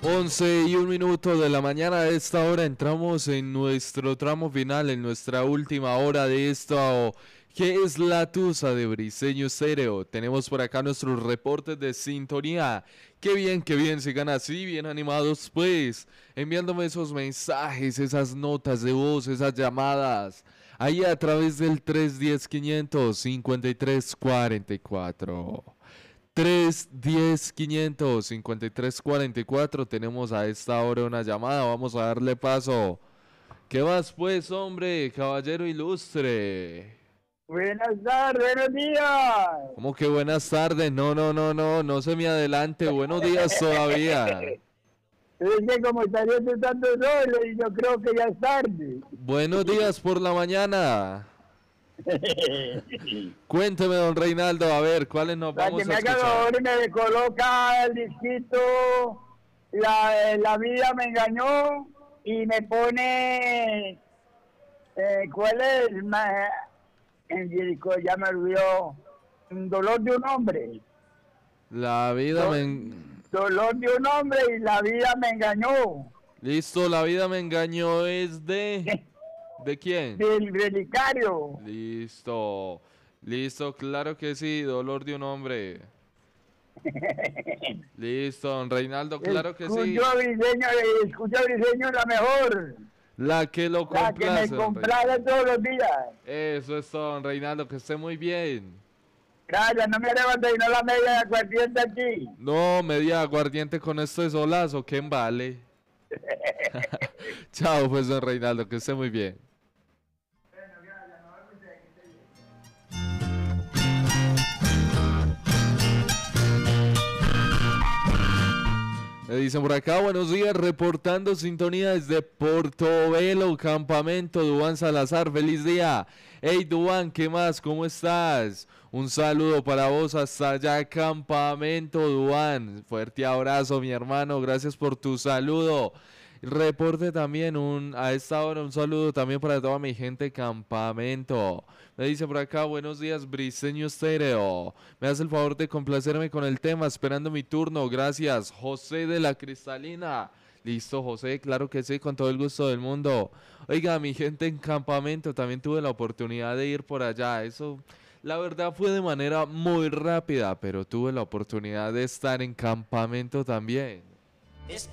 11:01 de la mañana. A esta hora entramos en nuestro tramo final, en nuestra última hora de esto, que es la Tusa de Briseño Estéreo. Tenemos por acá nuestros reportes de sintonía. Qué bien, sigan así, bien animados pues, enviándome esos mensajes, esas notas de voz, esas llamadas, ahí a través del 310-500-5344. 310-500-5344. Tenemos a esta hora una llamada. Vamos a darle paso. ¿Qué más pues, hombre? Caballero ilustre. Buenas tardes, buenos días. ¿Cómo que buenas tardes? No se me adelante. Buenos días todavía. Es que como está haciendo tanto sol, y yo creo que ya es tarde. Buenos días por la mañana. Cuénteme, don Reinaldo, a ver, ¿cuáles nos vamos a escuchar? Para que me haga favor y me coloca el disquito la vida me engañó y me pone ¿cuál es? El disco ya me olvidó. Dolor de un hombre. La vida Dolor de un hombre y la vida me engañó. Listo, la vida me engañó es de... ¿De quién? Del Relicario. Listo, claro que sí, dolor de un hombre. Listo, don Reinaldo, claro que sí. Escucha Briseño la mejor. La que lo complace. La que me complace todos los días. Eso es todo, don Reinaldo, que esté muy bien. Gracias, no me levanto y no la media de aguardiente aquí. No, media aguardiente con esto de solazo, ¿qué vale? Chao, pues, don Reinaldo, que esté muy bien. Me dicen por acá, buenos días, reportando sintonía desde Portobelo, campamento, Duván Salazar, feliz día. Hey Duván, ¿qué más? ¿Cómo estás? Un saludo para vos hasta allá, campamento, Duván. Fuerte abrazo, mi hermano, gracias por tu saludo. Reporte también a esta hora un saludo también para toda mi gente campamento. Me dice por acá, buenos días Briseño Estéreo. Me hace el favor de complacerme con el tema, esperando mi turno. Gracias, José de la Cristalina. Listo, José, claro que sí, con todo el gusto del mundo. Oiga, mi gente en campamento, también tuve la oportunidad de ir por allá. Eso, la verdad, fue de manera muy rápida, pero tuve la oportunidad de estar en campamento también.